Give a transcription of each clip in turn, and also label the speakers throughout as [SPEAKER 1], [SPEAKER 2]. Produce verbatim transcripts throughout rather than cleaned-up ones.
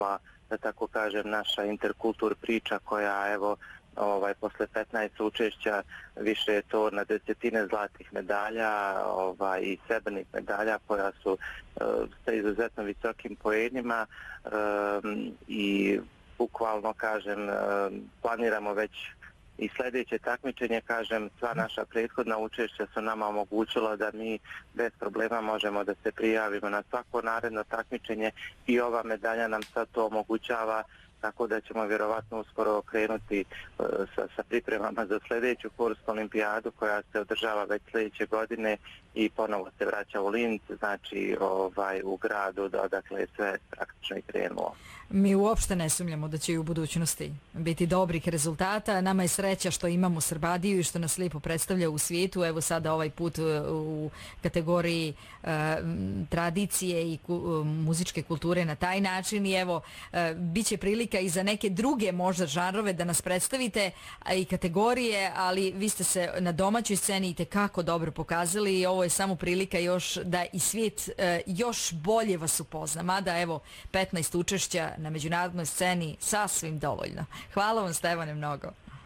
[SPEAKER 1] da tako kažem, naša interkultur priča koja, evo, ovaj, posle petnaest učešća više je to na desetine zlatih medalja ovaj, i srebrnih medalja koja su uh, sa izuzetno visokim poenima um, i bukvalno, kažem, uh, planiramo već i sljedeće takmičenje, kažem, sva naša prethodna učešća su nama omogućila da mi bez problema možemo da se prijavimo na svako naredno takmičenje i ova medalja nam sad to omogućava, tako da ćemo vjerovatno uskoro krenuti uh, sa, sa pripremama za sljedeću Kursku olimpijadu koja se održava već sljedeće godine i ponovo se vraća u Linz, znači ovaj, u gradu, odakle je sve praktično i krenulo.
[SPEAKER 2] Mi uopšte ne sumnjamo da će i u budućnosti biti dobrih rezultata. Nama je sreća što imamo Srbadiju i što nas lijepo predstavlja u svijetu. Evo sada ovaj put u kategoriji uh, tradicije i ku, uh, muzičke kulture na taj način i evo uh, bit će prilika i za neke druge možda žanrove da nas predstavite a i kategorije, ali vi ste se na domaćoj sceni i tekako dobro pokazali i ovo je samo prilika još da i svijet uh, još bolje vas upozna. Mada evo petnaest učešća na međunarodnoj sceni sasvim dovoljno. Hvala vam, Stevane, mnogo.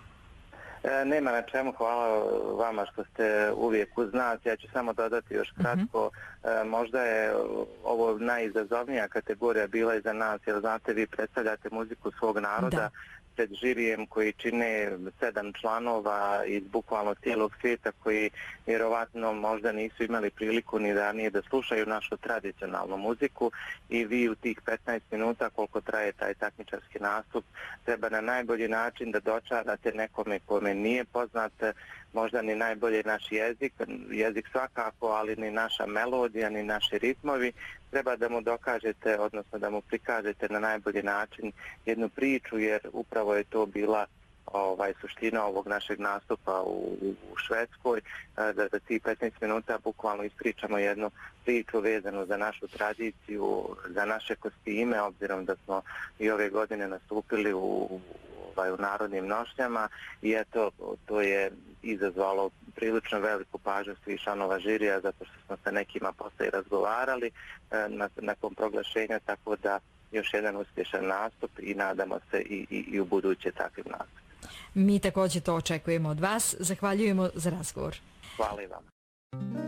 [SPEAKER 1] E, nema na čemu, hvala vama što ste uvijek uz nas. Ja ću samo dodati još kratko. Uh-huh. E, možda je ovo najizazovnija kategorija bila i za nas, jer znate, vi predstavljate muziku svog naroda. Da. Pred žirijem koji čine sedam članova iz bukvalno cijelog svijeta koji vjerovatno možda nisu imali priliku ni ranije da slušaju našu tradicionalnu muziku i vi u tih petnaest minuta koliko traje taj takmičarski nastup treba na najbolji način da dočarate nekome kome nije poznat možda ni najbolje naš jezik, jezik svakako, ali ni naša melodija, ni naši ritmovi. Treba da mu dokažete, odnosno da mu prikažete na najbolji način jednu priču, jer upravo je to bila ovaj, suština ovog našeg nastupa u, u Švedskoj, da za tih petnaest minuta bukvalno ispričamo jednu priču vezanu za našu tradiciju, za naše kostime, obzirom da smo i ove godine nastupili u u narodnim nošnjama i eto, to je izazvalo prilično veliku pažnju svih članova žirija zato što smo sa nekima posle i razgovarali e, nakon proglašenja, tako da još jedan uspješan nastup i nadamo se i, i, i u buduće takvim nastupima.
[SPEAKER 2] Mi također to očekujemo od vas. Zahvaljujemo za razgovor.
[SPEAKER 1] Hvala i vama.